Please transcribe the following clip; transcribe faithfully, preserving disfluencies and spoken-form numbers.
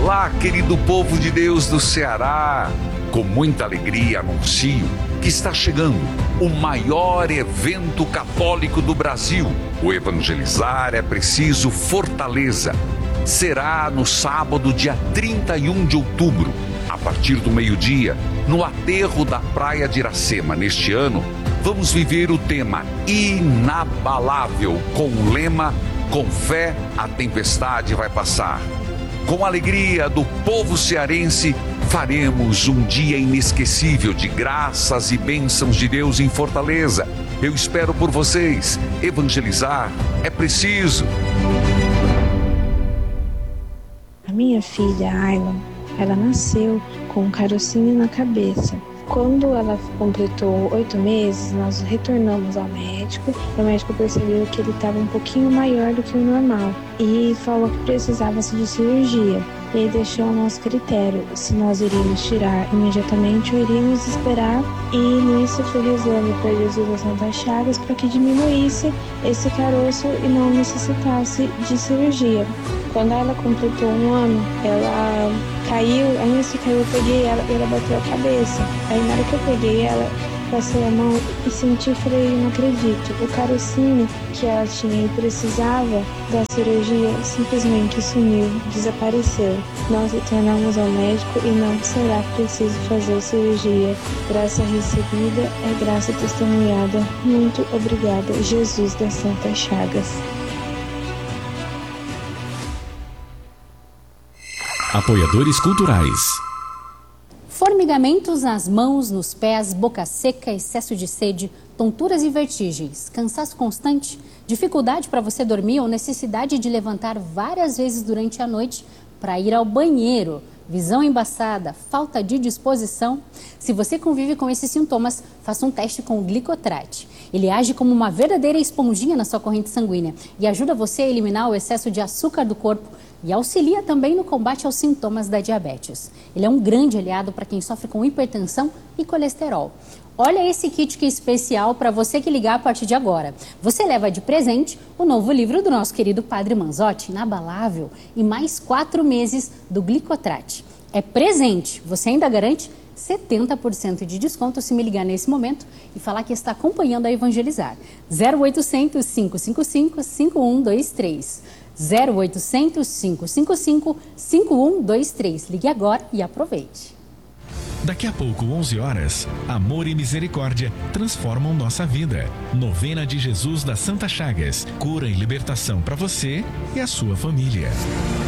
Olá, querido povo de Deus do Ceará. Com muita alegria anuncio que está chegando o maior evento católico do Brasil. O Evangelizar é Preciso Fortaleza. Será no sábado, dia trinta e um de outubro, a partir do meio-dia, no aterro da Praia de Iracema. Neste ano, vamos viver o tema inabalável, com o lema "Com fé, a tempestade vai passar". Com a alegria do povo cearense, faremos um dia inesquecível de graças e bênçãos de Deus em Fortaleza. Eu espero por vocês. Evangelizar é preciso. A minha filha, Ayla, ela nasceu com um carocinho na cabeça. Quando ela completou oito meses, nós retornamos ao médico. O médico percebeu que ele estava um pouquinho maior do que o normal e falou que precisava de cirurgia. Ele deixou ao nosso critério se nós iríamos tirar imediatamente ou iríamos esperar. E nisso fui rezando para Jesus das Santas Chagas para que diminuísse esse caroço e não necessitasse de cirurgia. Quando ela completou um ano, ela caiu, antes de cair eu peguei ela e ela bateu a cabeça. Aí na hora que eu peguei ela, passei a mão e senti, falei, não acredito. O carocinho que ela tinha e precisava da cirurgia simplesmente sumiu, desapareceu. Nós retornamos ao médico e não será preciso fazer cirurgia. Graça recebida é graça testemunhada. Muito obrigada, Jesus das Santas Chagas. Apoiadores culturais. Formigamentos nas mãos, nos pés, boca seca, excesso de sede, tonturas e vertigens, cansaço constante, dificuldade para você dormir ou necessidade de levantar várias vezes durante a noite para ir ao banheiro, visão embaçada, falta de disposição. Se você convive com esses sintomas, faça um teste com o Glicotrate. Ele age como uma verdadeira esponjinha na sua corrente sanguínea e ajuda você a eliminar o excesso de açúcar do corpo e auxilia também no combate aos sintomas da diabetes. Ele é um grande aliado para quem sofre com hipertensão e colesterol. Olha esse kit que é especial para você que ligar a partir de agora. Você leva de presente o novo livro do nosso querido Padre Manzotti, Inabalável, e mais quatro meses do Glicotrate. É presente, você ainda garante setenta por cento de desconto se me ligar nesse momento e falar que está acompanhando a Evangelizar. zero oitocentos, cinco cinco cinco, cinco um dois três. zero oitocentos, cinco cinco cinco, cinco um dois três. Ligue agora e aproveite. Daqui a pouco, onze horas, amor e misericórdia transformam nossa vida. Novena de Jesus das Santas Chagas. Cura e libertação para você e a sua família.